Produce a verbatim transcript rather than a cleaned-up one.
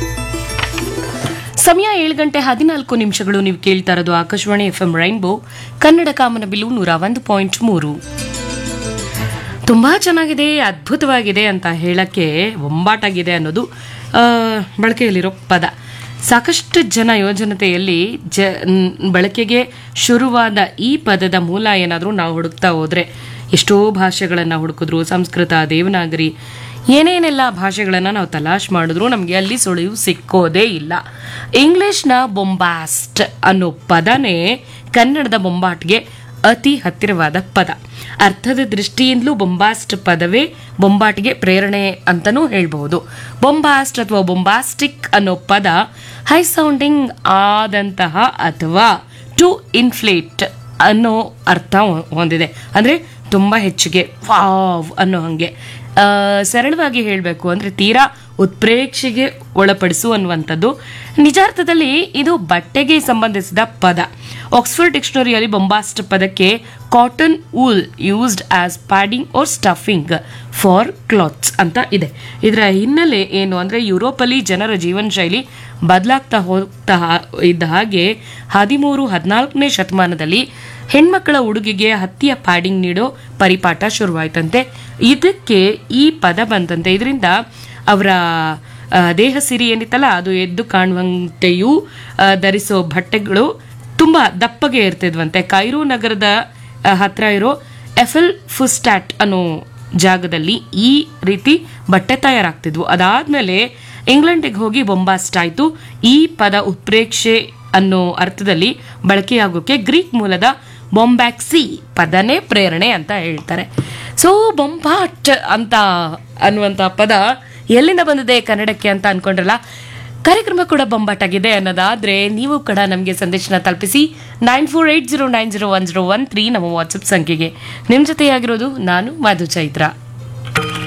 ಸಮಯ ಏಳು ಗಂಟೆ ಹದಿನಾಲ್ಕು ನಿಮಿಷಗಳು. ನೀವು ಕೇಳ್ತಾ ಇರೋದು Akashvani F M rainbow Kannada ಕಾಮನಬಿಲ್ಲು ನೂರ ಒಂದು ಪಾಯಿಂಟ್ ಮೂರು. ತುಂಬಾ ಚೆನ್ನಾಗಿದೆ, ಅದ್ಭುತವಾಗಿದೆ ಅಂತ ಹೇಳಕ್ಕೆ ಬೊಂಬಾಟಾಗಿದೆ ಅನ್ನೋದು ಬಳಕೆಯಲ್ಲಿರೋ ಪದ. ಸಾಕಷ್ಟು ಜನ ಯೋಜನತೆಯಲ್ಲಿ ಜ ಬಳಕೆಗೆ ಶುರುವಾದ ಈ ಪದದ ಮೂಲ ಏನಾದರೂ ನಾವು ಹುಡುಕ್ತಾ ಹೋದ್ರೆ ಎಷ್ಟೋ ಭಾಷೆಗಳನ್ನು ಹುಡುಕಿದ್ರು, ಸಂಸ್ಕೃತ, ದೇವನಾಗರಿ, ಏನೇನೆಲ್ಲ ಭಾಷೆಗಳನ್ನು ನಾವು ತಲಾಶ್ ಮಾಡಿದ್ರು ನಮಗೆ ಅಲ್ಲಿ ಸುಳಿವು ಸಿಕ್ಕೋದೇ ಇಲ್ಲ. ಇಂಗ್ಲಿಷ್ನ ಬೊಂಬಾಸ್ಟ್ ಅನ್ನೋ ಪದನೇ ಕನ್ನಡದ ಬೊಂಬಾಟ್ಗೆ ಅತಿ ಹತ್ತಿರವಾದ ಪದ. ಅರ್ಥದ ದೃಷ್ಟಿಯಿಂದಲೂ ಬೊಂಬಾಸ್ಟ್ ಪದವೇ ಬೊಂಬಾಟ್ಗೆ ಪ್ರೇರಣೆ ಅಂತಲೂ ಹೇಳ್ಬಹುದು. ಬೊಂಬಾಸ್ಟ್ ಅಥವಾ ಬೊಂಬಾಸ್ಟಿಕ್ ಅನ್ನೋ ಪದ ಹೈ ಸೌಂಡಿಂಗ್ ಆದಂತಹ ಅಥವಾ ಟು ಇನ್ಫ್ಲೇಟ್ ಅನ್ನೋ ಅರ್ಥ ಹೊಂದಿದೆ. ಅಂದರೆ ತುಂಬ ಹೆಚ್ಚಿಗೆ ವಾವ್ ಅನ್ನೋ ಹಾಗೆ. ಸರಳವಾಗಿ ಹೇಳಬೇಕು ಅಂದರೆ ತೀರಾ ಉತ್ಪ್ರೇಕ್ಷೆಗೆ ಒಳಪಡಿಸು ಅನ್ನುವಂಥದ್ದು. ನಿಜಾರ್ಥದಲ್ಲಿ ಇದು ಬಟ್ಟೆಗೆ ಸಂಬಂಧಿಸಿದ ಪದ. ಆಕ್ಸ್ಫರ್ಡ್ ಡಿಕ್ಷನರಿಯಲ್ಲಿ ಬೊಂಬಾಸ್ಟ್ ಪದಕ್ಕೆ cotton wool used as padding R stuffing for clothes ಅಂತ ಇದೆ. ಇದರ ಹಿನ್ನೆಲೆ ಏನು ಅಂದರೆ ಯುರೋಪಲ್ಲಿ ಜನರ ಜೀವನ ಶೈಲಿ ಬದಲಾಗ್ತಾ ಹೋಗ್ತಾ ಇದ್ದ ಹಾಗೆ ಹದಿಮೂರು ಹದಿನಾಲ್ಕನೇ ಶತಮಾನದಲ್ಲಿ ಹೆಣ್ಮಕ್ಕಳ ಉಡುಗೆಗೆ ಹತ್ತಿಯ ಪ್ಯಾಡಿಂಗ್ ನೀಡೋ ಪರಿಪಾಠ ಶುರುವಾಯ್ತಂತೆ. ಇದಕ್ಕೆ ಈ ಪದ ಬಂತಂತೆ. ಇದರಿಂದ ಅವರ ದೇಹ ಸಿರಿ ಏನಿತ್ತಲ್ಲ ಅದು ಎದ್ದು ಕಾಣುವಂತೆಯೂ ಧರಿಸೋ ಬಟ್ಟೆಗಳು ತುಂಬ ದಪ್ಪಗೆ ಇರ್ತಿದ್ವಂತೆ. ಕೈರೋ ನಗರದ ಹತ್ರ ಇರೋ ಎಫೆಲ್ ಫುಸ್ಟಾಟ್ ಅನ್ನೋ ಜಾಗದಲ್ಲಿ ಈ ರೀತಿ ಬಟ್ಟೆ ತಯಾರಾಗ್ತಿದ್ವು. ಅದಾದ್ಮೇಲೆ ಇಂಗ್ಲೆಂಡಿಗೆ ಹೋಗಿ ಬೊಂಬಾಸ್ಟ್ ಆಯಿತು. ಈ ಪದ ಉತ್ಪ್ರೇಕ್ಷೆ ಅನ್ನೋ ಅರ್ಥದಲ್ಲಿ ಬಳಕೆಯಾಗೋಕೆ ಗ್ರೀಕ್ ಮೂಲದ ಬೊಂಬ್ಯಾಕ್ಸಿ ಪದನೇ ಪ್ರೇರಣೆ ಅಂತ ಹೇಳ್ತಾರೆ. ಸೊ ಬೊಂಬಾಟ್ ಅಂತ ಅನ್ನುವಂಥ ಪದ ಎಲ್ಲಿಂದ ಬಂದಿದೆ ಕನ್ನಡಕ್ಕೆ ಅಂತ ಅನ್ಕೊಂಡ್ರಲ್ಲ, ಕಾರ್ಯಕ್ರಮ ಕೂಡ ಬೊಂಬಾಟಾಗಿದೆ ಅನ್ನೋದಾದ್ರೆ ನೀವು ಕೂಡ ನಮಗೆ ಸಂದೇಶನ ತಲುಪಿಸಿ nine four eight zero nine zero one zero one three ನಮ್ಮ ವಾಟ್ಸಪ್ ಸಂಖ್ಯೆಗೆ. ನಿಮ್ಮ ಜೊತೆಯಾಗಿರೋದು ನಾನು ಮಧು ಚೈತ್ರ.